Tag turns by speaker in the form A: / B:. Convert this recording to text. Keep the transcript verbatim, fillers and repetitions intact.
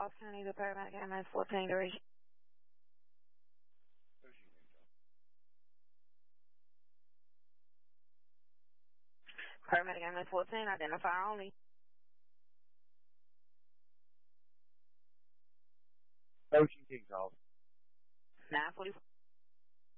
A: Ross County, the paramedic ambulance fourteen to reach. Paramedic ambulance fourteen, identify only.
B: Ocean King's off.
A: nine forty-four.